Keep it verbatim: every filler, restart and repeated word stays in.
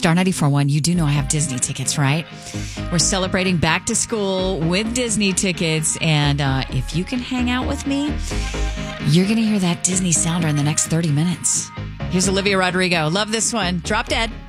Star ninety-four point one, you do know I have Disney tickets, right? We're celebrating back to school with Disney tickets. And uh, if you can hang out with me, you're going to hear that Disney sounder in the next thirty minutes. Here's Olivia Rodrigo. Love this one. Drop Dead.